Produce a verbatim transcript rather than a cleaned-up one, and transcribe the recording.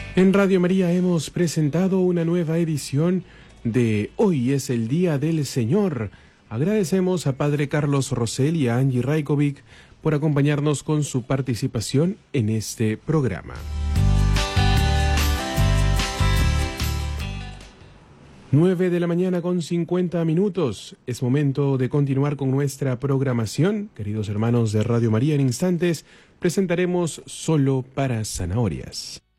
En Radio María hemos presentado una nueva edición de Hoy es el Día del Señor. Agradecemos a Padre Carlos Rosell y a Angie Rajkovic por acompañarnos con su participación en este programa. nueve de la mañana con cincuenta minutos. Es momento de continuar con nuestra programación. Queridos hermanos de Radio María, en instantes presentaremos Solo para Zanahorias.